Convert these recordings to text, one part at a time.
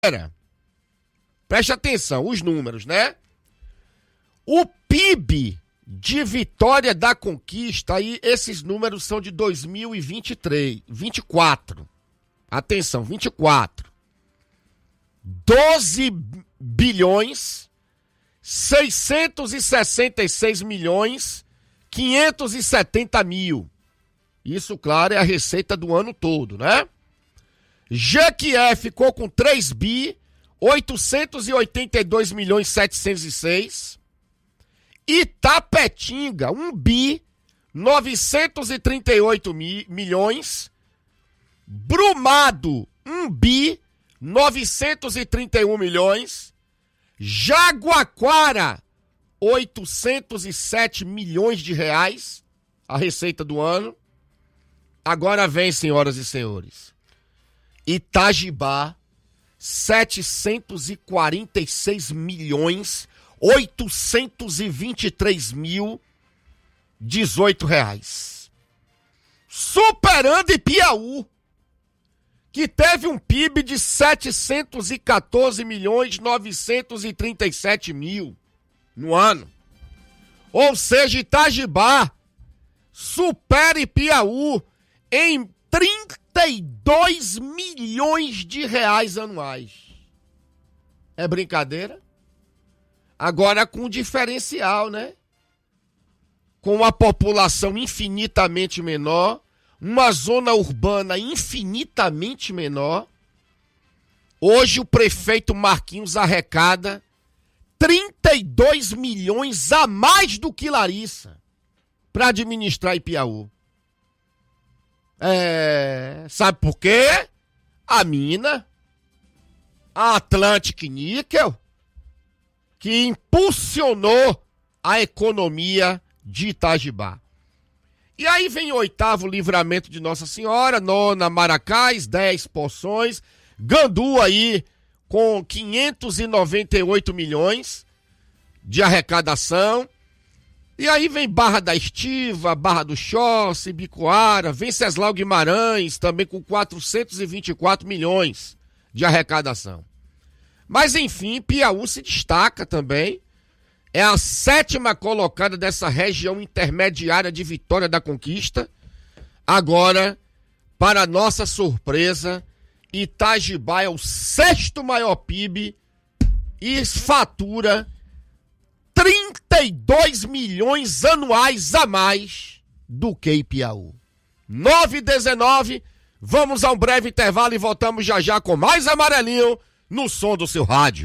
Preste atenção, os números, né? O PIB de Vitória da Conquista, aí esses números são de 2024. Atenção, 24. 12 bilhões 666 milhões 570 mil. Isso, claro, é a receita do ano todo, né? Jequié ficou com 3 bi 882 milhões 706. Itapetinga, 1 bi 938 milhões. Brumado, 1 bi 931 milhões. Jaguaquara, 807 milhões de reais, a receita do ano. Agora vem, senhoras e senhores, Itajibá, 746 milhões 823 mil 18 reais. Superando Ipiaú, que teve um PIB de 714 milhões 937 mil no ano. Ou seja, Itajibá supera Ipiaú em 32 milhões de reais anuais. É brincadeira? Agora com diferencial, né? Com a população infinitamente menor, uma zona urbana infinitamente menor. Hoje o prefeito Marquinhos arrecada 32 milhões a mais do que Larissa para administrar Ipiaú. Sabe por quê? A mina, a Atlantic Níquel, que impulsionou a economia de Itajibá. E aí vem o 8º Livramento de Nossa Senhora, 9ª Maracás, 10 Poções, Gandu aí com 598 milhões de arrecadação. E aí vem Barra da Estiva, Barra do Choce, Bicoara, Venceslau Guimarães, também com 424 milhões de arrecadação. Mas enfim, Piauí se destaca também. É a 7ª colocada dessa região intermediária de Vitória da Conquista. Agora, para nossa surpresa, Itajibá é o 6º maior PIB e fatura 32 milhões anuais a mais do que Ipiaú. 9h19, vamos a um breve intervalo e voltamos já já com mais Amarelinho no som do seu rádio.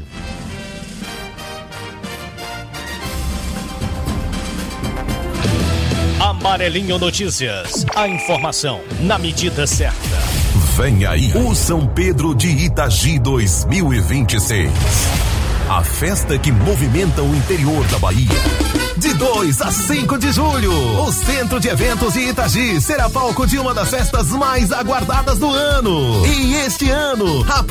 Amarelinho Notícias, a informação na medida certa. Vem aí o São Pedro de Itagi 2026. A festa que movimenta o interior da Bahia. De 2 a 5 de julho, o Centro de Eventos de Itagi será palco de uma das festas mais aguardadas do ano. E este ano, a